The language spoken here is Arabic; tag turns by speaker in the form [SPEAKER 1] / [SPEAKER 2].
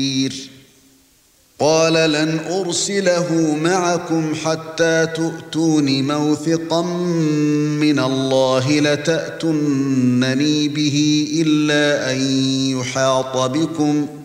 [SPEAKER 1] قال لن أرسله معكم حتى تؤتون موثقا من الله لتأتونني به إلا أن يحاط بكم